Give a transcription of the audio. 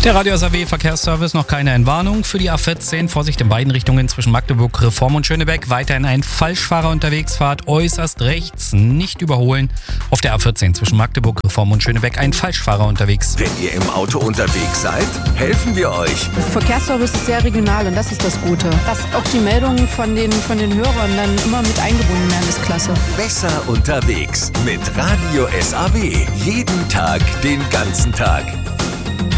Der Radio SAW Verkehrsservice, noch keine Entwarnung für die A14. Vorsicht in beiden Richtungen zwischen Magdeburg, Reform und Schönebeck. Weiterhin ein Falschfahrer unterwegs, Fahrt äußerst rechts, nicht überholen. Auf der A14 zwischen Magdeburg, Reform und Schönebeck ein Falschfahrer unterwegs. Wenn ihr im Auto unterwegs seid, helfen wir euch. Verkehrsservice ist sehr regional und das ist das Gute. Dass auch die Meldungen von den Hörern dann immer mit eingebunden werden, ist klasse. Besser unterwegs mit Radio SAW. Jeden Tag, den ganzen Tag.